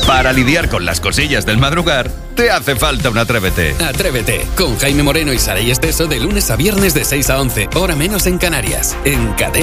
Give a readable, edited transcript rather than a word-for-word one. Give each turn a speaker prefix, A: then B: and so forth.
A: Para lidiar con las cosillas del madrugar, te hace falta un Atrévete.
B: Atrévete, con Jaime Moreno y Saray Esteso de lunes a viernes de 6 a 11, hora menos en Canarias, en Cadena.